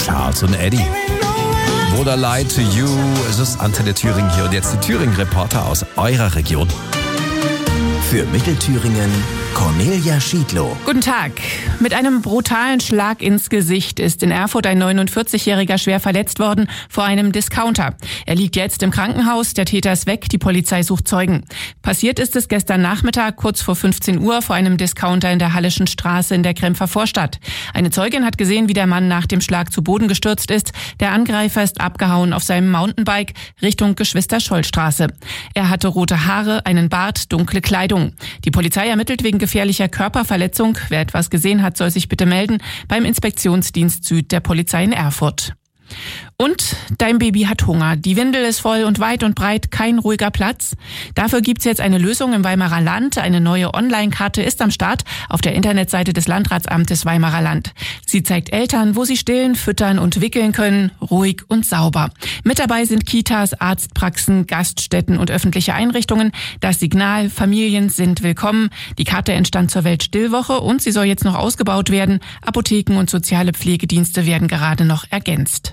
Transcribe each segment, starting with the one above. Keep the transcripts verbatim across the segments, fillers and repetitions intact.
Charles und Eddie. Would I Lie to You? Es ist Antenne Thüringen hier und jetzt die Thüringen-Reporter aus eurer Region. Für Mittelthüringen Cornelia Schiedlow. Guten Tag. Mit einem brutalen Schlag ins Gesicht ist in Erfurt ein neunundvierzigjähriger schwer verletzt worden vor einem Discounter. Er liegt jetzt im Krankenhaus, der Täter ist weg, die Polizei sucht Zeugen. Passiert ist es gestern Nachmittag kurz vor fünfzehn Uhr vor einem Discounter in der Halleschen Straße in der Krempfer Vorstadt. Eine Zeugin hat gesehen, wie der Mann nach dem Schlag zu Boden gestürzt ist. Der Angreifer ist abgehauen auf seinem Mountainbike Richtung Geschwister-Scholl-Straße. Er hatte rote Haare, einen Bart, dunkle Kleidung. Die Polizei ermittelt wegen gefährlicher Körperverletzung. Wer etwas gesehen hat, soll sich bitte melden beim Inspektionsdienst Süd der Polizei in Erfurt. Und dein Baby hat Hunger. Die Windel ist voll und weit und breit kein ruhiger Platz. Dafür gibt's jetzt eine Lösung im Weimarer Land. Eine neue Online-Karte ist am Start auf der Internetseite des Landratsamtes Weimarer Land. Sie zeigt Eltern, wo sie stillen, füttern und wickeln können, ruhig und sauber. Mit dabei sind Kitas, Arztpraxen, Gaststätten und öffentliche Einrichtungen. Das Signal: Familien sind willkommen. Die Karte entstand zur Weltstillwoche und sie soll jetzt noch ausgebaut werden. Apotheken und soziale Pflegedienste werden gerade noch ergänzt.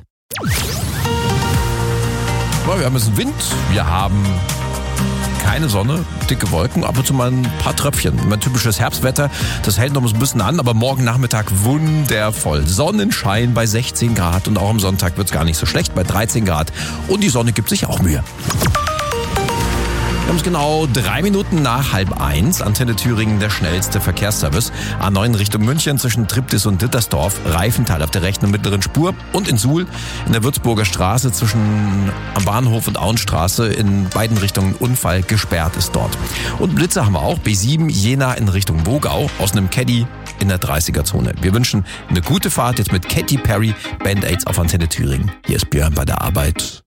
Ja, wir haben jetzt einen Wind, wir haben keine Sonne, dicke Wolken, ab und zu mal ein paar Tröpfchen. Mein typisches Herbstwetter, das hält noch ein bisschen an, aber morgen Nachmittag wundervoll. Sonnenschein bei sechzehn Grad und auch am Sonntag wird es gar nicht so schlecht, bei dreizehn Grad. Und die Sonne gibt sich auch Mühe. Wir haben es genau drei Minuten nach halb eins. Antenne Thüringen, der schnellste Verkehrsservice. A neun Richtung München zwischen Triptis und Dittersdorf. Reifental auf der rechten und mittleren Spur. Und in Suhl in der Würzburger Straße zwischen am Bahnhof und Auenstraße in beiden Richtungen Unfall, gesperrt ist dort. Und Blitze haben wir auch. B sieben Jena in Richtung Wogau aus einem Caddy in der dreißiger-Zone. Wir wünschen eine gute Fahrt jetzt mit Katy Perry, Band-Aids auf Antenne Thüringen. Hier ist Björn bei der Arbeit.